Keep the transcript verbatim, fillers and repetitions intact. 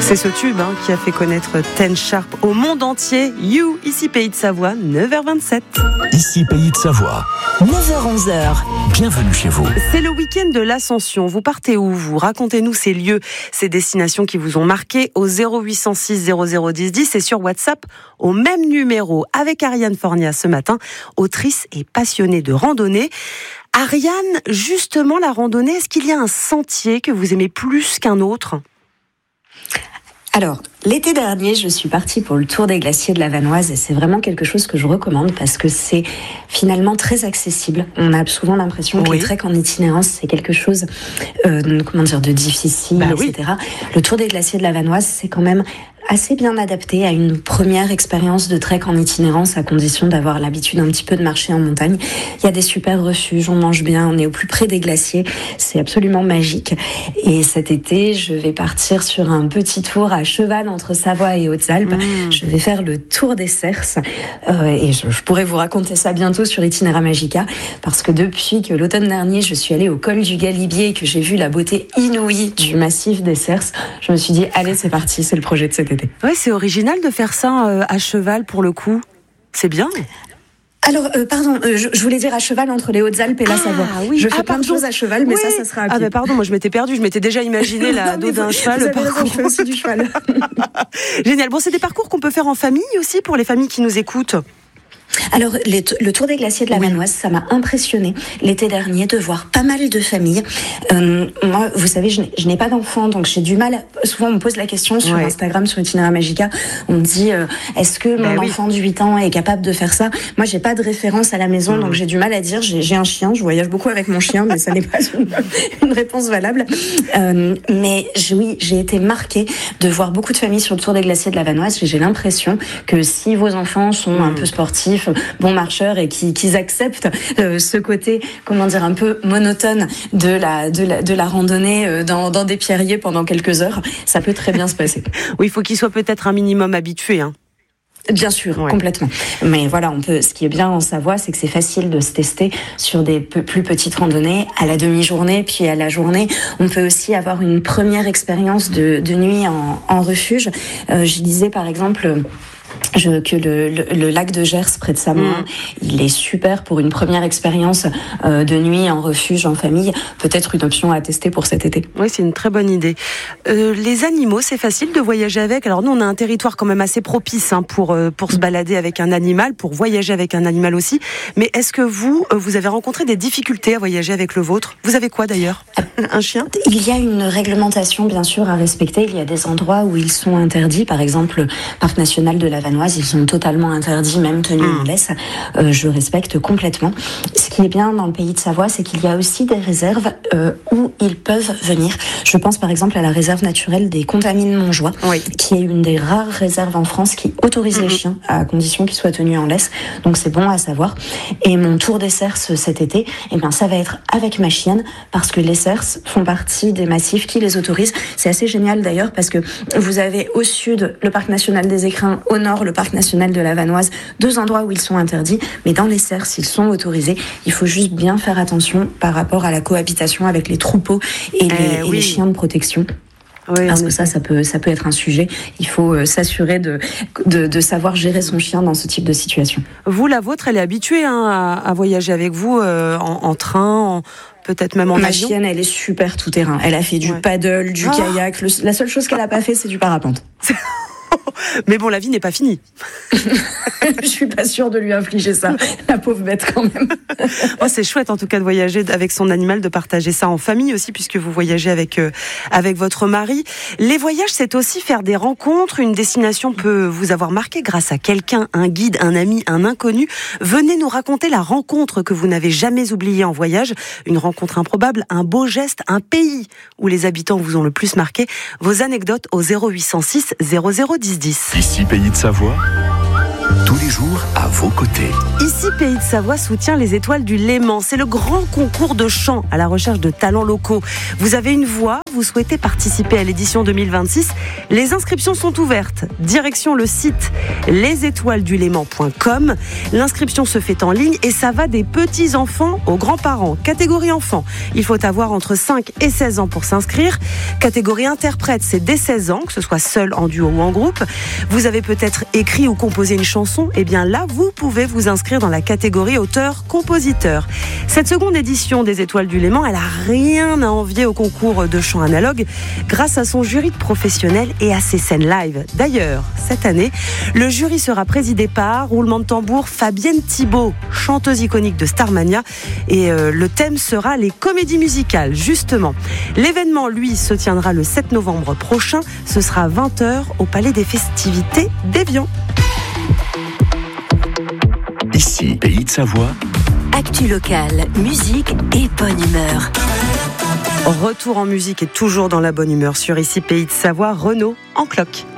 C'est ce tube hein, qui a fait connaître Ten Sharp au monde entier. You, ici Pays de Savoie, neuf heures vingt-sept. Ici Pays de Savoie, neuf heures onze. Bienvenue chez vous. C'est le week-end de l'Ascension. Vous partez où, vous? Racontez-nous ces lieux, ces destinations qui vous ont marqué au zéro huit cent six zéro zéro dix dix et sur WhatsApp au même numéro avec Ariane Fornia ce matin, autrice et passionnée de randonnée. Ariane, justement la randonnée, est-ce qu'il y a un sentier que vous aimez plus qu'un autre ? Alors, l'été dernier, je suis partie pour le Tour des glaciers de la Vanoise et c'est vraiment quelque chose que je recommande parce que c'est finalement très accessible. On a souvent l'impression que oui. les treks en itinérance, c'est quelque chose euh, comment dire, de difficile, bah, et cetera. Oui. Le Tour des glaciers de la Vanoise, c'est quand même assez bien adapté à une première expérience de trek en itinérance à condition d'avoir l'habitude un petit peu de marcher en montagne. Il y a des super refuges, on mange bien, on est au plus près des glaciers, c'est absolument magique. Et cet été, je vais partir sur un petit tour à cheval entre Savoie et Hautes-Alpes. Mmh. Je vais faire le tour des Cerces euh, et je, je pourrais vous raconter ça bientôt sur Itinéra Magica parce que depuis que l'automne dernier, je suis allée au col du Galibier et que j'ai vu la beauté inouïe du massif des Cerces, je me suis dit, allez, c'est parti, c'est le projet de cet été. Oui, c'est original de faire ça euh, à cheval pour le coup. C'est bien. Alors, euh, pardon, euh, je, je voulais dire à cheval entre les Hautes-Alpes et la ah, Savoie. Oui. Je fais ah, plein de choses à cheval, mais oui. ça, ça sera à pied. Ah ben pardon, moi je m'étais perdue, je m'étais déjà imaginé la dos d'un cheval. Le parcours. Je fais aussi du cheval. Génial. Bon, c'est des parcours qu'on peut faire en famille aussi pour les familles qui nous écoutent. Alors, les, le Tour des glaciers de la Vanoise, ça m'a impressionné l'été dernier de voir pas mal de familles. Euh, moi, vous savez, je n'ai, je n'ai pas d'enfant, donc j'ai du mal. Souvent, on me pose la question sur ouais. Instagram, sur Itinéra Magica. On me dit, euh, est-ce que mon bah, enfant oui. de huit ans est capable de faire ça ? Moi, j'ai pas de référence à la maison, mmh. donc j'ai du mal à dire. J'ai, j'ai un chien, je voyage beaucoup avec mon chien, mais ça n'est pas une, une réponse valable. Euh, mais oui, j'ai été marquée de voir beaucoup de familles sur le Tour des glaciers de la Vanoise. J'ai l'impression que si vos enfants sont mmh. un peu sportifs, bons marcheurs et qui, qu'ils acceptent euh, ce côté, comment dire, un peu monotone de la, de la, de la randonnée euh, dans, dans des pierriers pendant quelques heures, ça peut très bien se passer. Oui, il faut qu'ils soient peut-être un minimum habitués, hein. Bien sûr, ouais. complètement. Mais voilà, on peut. Ce qui est bien en Savoie, c'est que c'est facile de se tester sur des peu, plus petites randonnées à la demi-journée, puis à la journée. On peut aussi avoir une première expérience de, de nuit en, en refuge. Euh, je disais par exemple. Je, que le, le, le lac de Gers près de Samoin, mmh. il est super pour une première expérience euh, de nuit en refuge, en famille. Peut-être une option à tester pour cet été. Oui, c'est une très bonne idée. Euh, les animaux, c'est facile de voyager avec. Alors nous, on a un territoire quand même assez propice hein, pour, euh, pour se balader avec un animal, pour voyager avec un animal aussi. Mais est-ce que vous, euh, vous avez rencontré des difficultés à voyager avec le vôtre ? Vous avez quoi d'ailleurs ? Un chien ? Il y a une réglementation, bien sûr, à respecter. Il y a des endroits où ils sont interdits. Par exemple, le Parc national de la Vanoise, ils sont totalement interdits, même tenus en laisse. Euh, je respecte complètement. Ce qui est bien dans le pays de Savoie, c'est qu'il y a aussi des réserves euh, où ils peuvent venir. Je pense par exemple à la réserve naturelle des Contamines-Montjoie, oui. qui est une des rares réserves en France qui autorise mmh. les chiens à condition qu'ils soient tenus en laisse. Donc c'est bon à savoir. Et mon tour des Cerces cet été, eh bien, ça va être avec ma chienne parce que les Cerces font partie des massifs qui les autorisent. C'est assez génial d'ailleurs parce que vous avez au sud le Parc national des Écrins, au nord le Parc national de la Vanoise, deux endroits où ils sont interdits, mais dans les Cerces, ils sont autorisés. Il faut juste bien faire attention par rapport à la cohabitation avec les troupeaux et les, euh, oui. et les chiens de protection. Oui, parce que ça, ça peut, ça peut être un sujet. Il faut euh, s'assurer de, de, de savoir gérer son chien dans ce type de situation. Vous, la vôtre, elle est habituée hein, à, à voyager avec vous euh, en, en train, en... peut-être même en Ma avion. Ma chienne, elle est super tout-terrain. Elle a fait du ouais. paddle, du ah. kayak. Le, la seule chose qu'elle n'a pas fait, c'est du parapente. Mais bon, la vie n'est pas finie. Je suis pas sûre de lui infliger ça, la pauvre bête quand même. Oh, c'est chouette en tout cas de voyager avec son animal, de partager ça en famille aussi, puisque vous voyagez avec, euh, avec votre mari. Les voyages, c'est aussi faire des rencontres. Une destination peut vous avoir marqué grâce à quelqu'un, un guide, un ami, un inconnu. Venez nous raconter la rencontre que vous n'avez jamais oubliée en voyage. Une rencontre improbable, un beau geste, un pays où les habitants vous ont le plus marqué. Vos anecdotes au zéro huit cent six zéro zéro dix dix. Ici Pays de Savoie, tous les jours à vos côtés. Ici, Pays de Savoie soutient les Étoiles du Léman. C'est le grand concours de chant à la recherche de talents locaux. Vous avez une voix, vous souhaitez participer à l'édition deux mille vingt-six. Les inscriptions sont ouvertes. Direction le site les étoiles du léman point com. L'inscription se fait en ligne et ça va des petits-enfants aux grands-parents. Catégorie enfants, il faut avoir entre cinq et seize ans pour s'inscrire. Catégorie interprète, c'est dès seize ans, que ce soit seul, en duo ou en groupe. Vous avez peut-être écrit ou composé une chanson, et bien là, vous pouvez vous inscrire dans la catégorie auteur-compositeur. Cette seconde édition des Étoiles du Léman, elle a rien à envier au concours de chant analogue grâce à son jury de professionnels et à ses scènes live. D'ailleurs, cette année, le jury sera présidé par, roulement de tambour, Fabienne Thibault, chanteuse iconique de Starmania, et euh, le thème sera les comédies musicales, justement. L'événement, lui, se tiendra le sept novembre prochain. Ce sera à vingt heures au Palais des Festivités d'Évian. Ici, Pays de Savoie. Actu locale, musique et bonne humeur. Retour en musique et toujours dans la bonne humeur sur Ici Pays de Savoie, Renaud en cloque.